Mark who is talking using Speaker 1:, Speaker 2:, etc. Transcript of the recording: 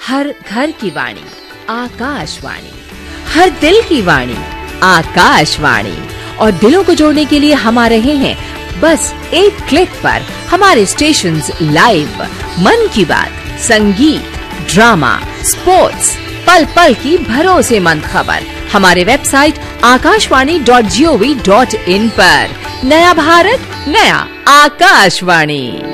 Speaker 1: हर घर की वाणी आकाशवाणी, हर दिल की वाणी आकाशवाणी। और दिलों को जोड़ने के लिए हम आ रहे हैं बस एक क्लिक पर। हमारे स्टेशंस लाइव, मन की बात, संगीत, ड्रामा, स्पोर्ट्स, पल पल की भरोसेमंद खबर हमारे वेबसाइट akashvani.gov.in पर। नया भारत, नया आकाशवाणी।